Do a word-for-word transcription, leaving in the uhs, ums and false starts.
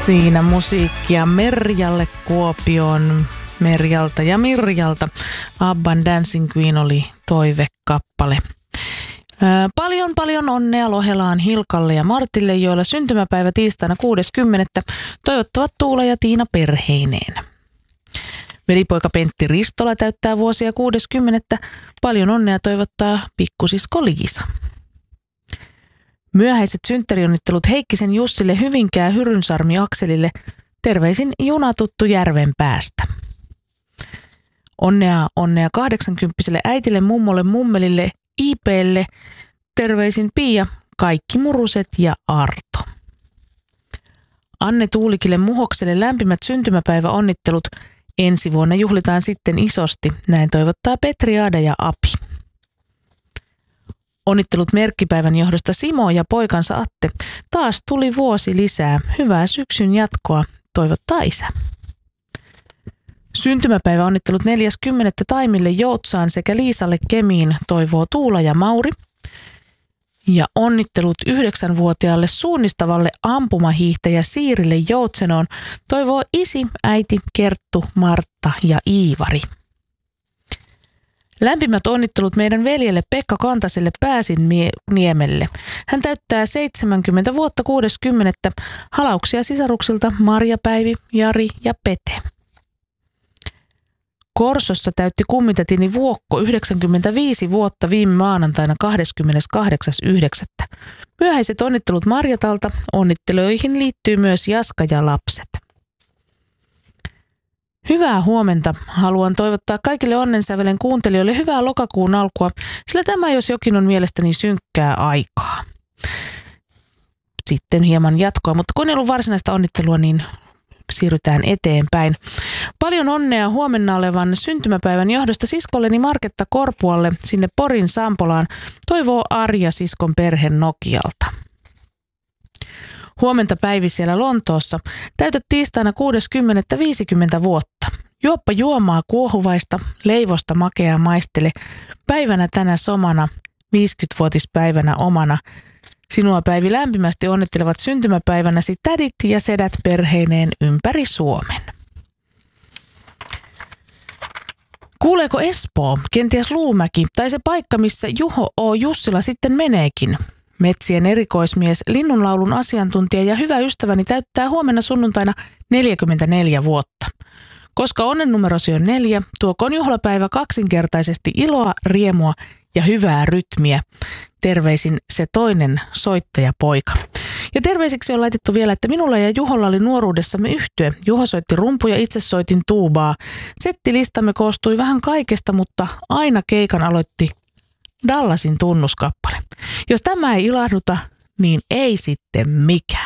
Siinä musiikkia Merjalle Kuopion, Merjalta ja Mirjalta. Abban Dancing Queen oli toivekappale. Ää, paljon paljon onnea Lohelaan Hilkalle ja Martille, joilla syntymäpäivä tiistaina kuudes kymmenettä toivottavat Tuula ja Tiina perheineen. Velipoika Pentti Ristola täyttää vuosia kuudes kymmenettä. Paljon onnea toivottaa pikkusisko Liisa. Myöhäiset synttärionnittelut Heikkisen Jussille, Hyvinkää Hyrynsarmi Akselille. Terveisin junatuttu Järven päästä. Onnea, onnea kahdeksankymppiselle äitille, mummolle, mummelille, Iipeelle. Terveisin Pia, kaikki muruset ja Arto. Anne Tuulikille Muhokselle lämpimät syntymäpäiväonnittelut. Ensi vuonna juhlitaan sitten isosti. Näin toivottaa Petri, Aada ja Api. Onnittelut merkkipäivän johdosta Simo ja poikansa Atte. Taas tuli vuosi lisää. Hyvää syksyn jatkoa, toivottaa isä. Syntymäpäiväonnittelut neljäs kymmenettä Taimille Joutsaan sekä Liisalle Kemiin toivoo Tuula ja Mauri. Ja onnittelut yhdeksänvuotiaalle suunnistavalle ampumahiihtäjä Siirille Joutsenoon toivoo isi, äiti, Kerttu, Martta ja Iivari. Lämpimät onnittelut meidän veljelle Pekka Kantaselle Pääsinniemelle. Hän täyttää seitsemänkymmentä vuotta kuudes kymmenettä. Halauksia sisaruksilta Marja, Päivi, Jari ja Pete. Korsossa täytti kummitätini Vuokko yhdeksänkymmentäviisi vuotta viime maanantaina kahdeskymmeneskahdeksas yhdeksättä Myöhäiset onnittelut Marjatalta. Onnitteluihin liittyy myös Jaska ja lapset. Hyvää huomenta. Haluan toivottaa kaikille onnensävelen kuuntelijoille hyvää lokakuun alkua, sillä tämä jos jokin on mielestäni synkkää aikaa. Sitten hieman jatkoa, mutta kun ei ollut varsinaista onnittelua, niin siirrytään eteenpäin. Paljon onnea huomenna olevan syntymäpäivän johdosta siskolleni Marketta Korpualle sinne Porin Sampolaan, toivoo Arja siskon perhe Nokialta. Huomenta Päivi siellä Lontoossa. Täytät tiistaina kuudes kymmenettä viisikymmentä vuotta. Juoppa juomaa kuohuvaista, leivosta makeaa maistele. Päivänä tänä somana, viisikymmenvuotispäivänä omana. Sinua Päivi lämpimästi onnittelevat syntymäpäivänäsi tädit ja sedät perheineen ympäri Suomen. Kuuleeko Espoo, kenties Luumäki tai se paikka, missä Juho O. Jussila sitten meneekin? Metsien erikoismies, linnunlaulun asiantuntija ja hyvä ystäväni täyttää huomenna sunnuntaina neljäkymmentäneljä vuotta. Koska onnennumerosi on neljä, tuokoon juhlapäivä kaksinkertaisesti iloa, riemua ja hyvää rytmiä. Terveisin se toinen soittajapoika. Ja terveisiksi on laitettu vielä, että minulla ja Juholla oli nuoruudessamme yhtye. Juho soitti rumpuja, itse soitin tuubaa. Settilistamme koostui vähän kaikesta, mutta aina keikan aloitti Dallasin tunnuskappale. Jos tämä ei ilahduta, niin ei sitten mikään.